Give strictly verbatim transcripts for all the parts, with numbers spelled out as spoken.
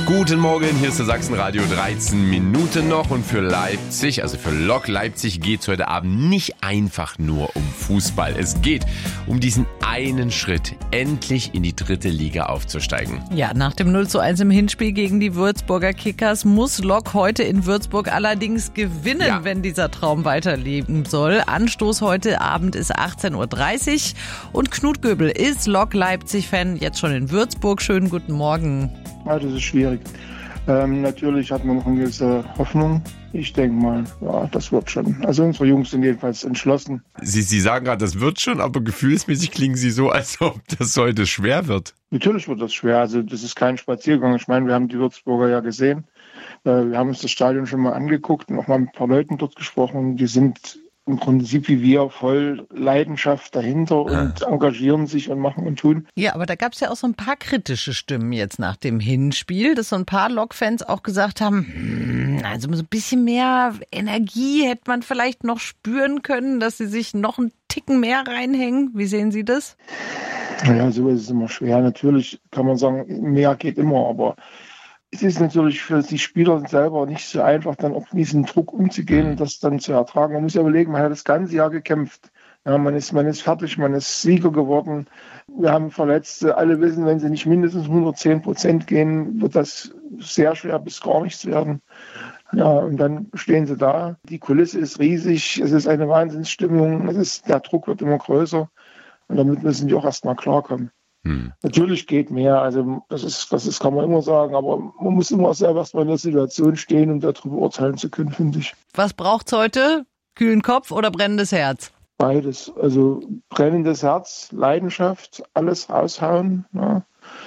Guten Morgen, hier ist der Sachsenradio, dreizehn Minuten noch und für Leipzig, also für Lok Leipzig geht es heute Abend nicht einfach nur um Fußball. Es geht um diesen einen Schritt, endlich in die dritte Liga aufzusteigen. Ja, nach dem null zu eins im Hinspiel gegen die Würzburger Kickers muss Lok heute in Würzburg allerdings gewinnen, Ja. wenn dieser Traum weiterleben soll. Anstoß heute Abend ist achtzehn Uhr dreißig und Knut Göbel ist Lok Leipzig-Fan, jetzt schon in Würzburg. Schönen guten Morgen. Ja, das ist schwierig. Ähm, natürlich hat man noch eine gewisse Hoffnung. Ich denke mal, ja, das wird schon. Also unsere Jungs sind jedenfalls entschlossen. Sie, Sie sagen gerade, das wird schon, aber gefühlsmäßig klingen Sie so, als ob das heute schwer wird. Natürlich wird das schwer. Also das ist kein Spaziergang. Ich meine, wir haben die Würzburger ja gesehen. Äh, wir haben uns das Stadion schon mal angeguckt und auch mal mit ein paar Leuten dort gesprochen. Die sind im Prinzip wie wir voll Leidenschaft dahinter und engagieren sich und machen und tun. Ja, aber da gab es ja auch so ein paar kritische Stimmen jetzt nach dem Hinspiel, dass so ein paar Lok-Fans auch gesagt haben, hm, also so ein bisschen mehr Energie hätte man vielleicht noch spüren können, dass sie sich noch einen Ticken mehr reinhängen. Wie sehen Sie das? Naja, so ist es immer schwer. Natürlich kann man sagen, mehr geht immer, aber es ist natürlich für die Spieler selber nicht so einfach, dann auch mit diesem Druck umzugehen und das dann zu ertragen. Man muss ja überlegen, man hat das ganze Jahr gekämpft. Ja, man ist, man ist fertig, man ist Sieger geworden. Wir haben Verletzte. Alle wissen, wenn sie nicht mindestens hundertzehn Prozent gehen, wird das sehr schwer bis gar nichts werden. Ja, und dann stehen sie da. Die Kulisse ist riesig. Es ist eine Wahnsinnsstimmung. Es ist, der Druck wird immer größer. Und damit müssen die auch erstmal klarkommen. Hm. Natürlich geht mehr, also das ist, das ist, kann man immer sagen, aber man muss immer selber erstmal in der Situation stehen, um darüber urteilen zu können, finde ich. Was braucht's heute? Kühlen Kopf oder brennendes Herz? Beides, also brennendes Herz, Leidenschaft, alles raushauen, ja.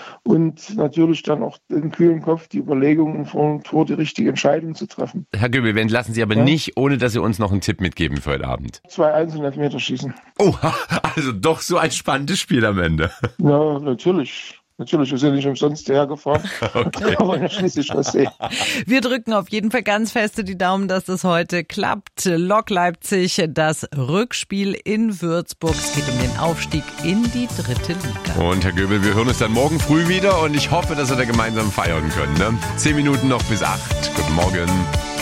Und natürlich dann auch den kühlen Kopf, die Überlegungen vor dem Tor, die richtige Entscheidung zu treffen. Herr Göbel, wir entlassen Sie aber ja. nicht, ohne dass Sie uns noch einen Tipp mitgeben für heute Abend. Zwei einzelne Elfmeter schießen. Oh, also doch so ein spannendes Spiel am Ende. Ja, natürlich. Natürlich, wir sind nicht umsonst hergefahren. Okay. Aber ja, schließlich was sehen. Wir drücken auf jeden Fall ganz feste die Daumen, dass das heute klappt. Lok Leipzig, das Rückspiel in Würzburg. Es geht um den Aufstieg in die dritte Liga. Und Herr Göbel, wir hören uns dann morgen früh wieder und ich hoffe, dass wir da gemeinsam feiern können. Ne? Zehn Minuten noch bis acht. Guten Morgen.